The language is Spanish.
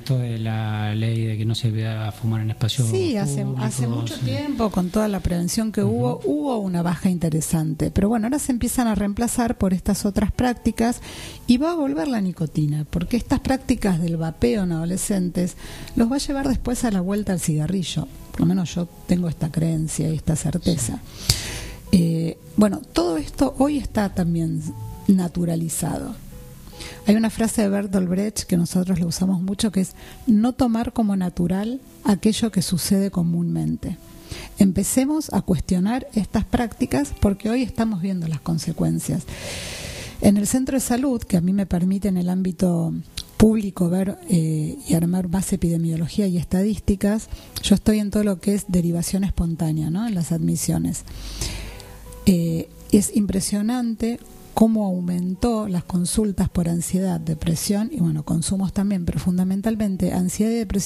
esto de la ley de que no se vea fumar en espacios públicos. Hace mucho tiempo, con toda la prevención que hubo una baja interesante. Pero bueno, ahora se empiezan a reemplazar por estas otras prácticas y va a volver la nicotina, porque estas prácticas del vapeo en adolescentes los va a llevar después a la vuelta al cigarrillo. Por lo menos yo tengo esta creencia y esta certeza. Bueno, todo esto hoy está también naturalizado. Hay una frase de Bertolt Brecht que nosotros la usamos mucho, que es: no tomar como natural aquello que sucede comúnmente. Empecemos a cuestionar estas prácticas porque hoy estamos viendo las consecuencias. En el centro de salud, que a mí me permite en el ámbito público ver y armar más epidemiología y estadísticas, yo estoy en todo lo que es derivación espontánea, ¿no?, en las admisiones. Es impresionante cómo aumentó las consultas por ansiedad, depresión y, bueno, consumos también, pero fundamentalmente ansiedad y depresión